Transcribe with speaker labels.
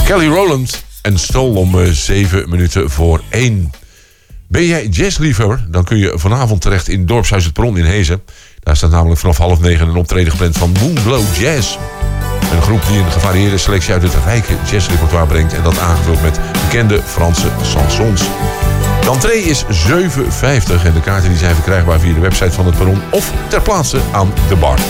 Speaker 1: Kelly Rowland en Stol om 7 minuten voor 1. Ben jij jazzliefhebber? Dan kun je vanavond terecht in Dorpshuis het Perron in Hezen. Daar staat namelijk vanaf 8:30 een optreden gepland van Moonglow Jazz. Een groep die een gevarieerde selectie uit het rijke jazzrepertoire brengt. En dat aangevuld met bekende Franse chansons. De entree is €7,50 en de kaarten die zijn verkrijgbaar via de website van het Perron of ter plaatse aan de bar.